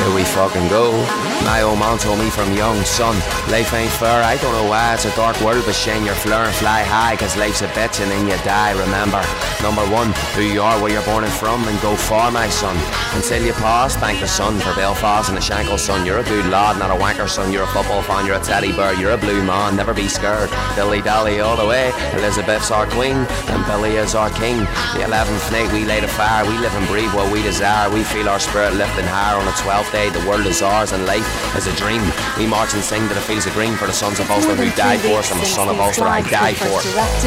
Here we fucking go. My old man told me from young, son, life ain't fair. I don't know why it's a dark world, but Shane, you're flare and fly high, cause life's a bitch and then you die. Remember, number one, who you are, where you're born and from, and go far, my son. Until you pass, thank the sun for Belfast and the Shankle, son. You're a good lad, not a wanker, son. You're a football fan, you're a teddy bear, you're a blue man, never be scared. Dilly dally all the way, Elizabeth's our queen, and Billy is our king. The 11th night we light a fire, we live and breathe what we desire. We feel our spirit lifting higher on the 12th day. The world is ours and life is a dream. We march and sing to the fields of green for the sons of Ulster who died for us, and the son of Ulster I die for.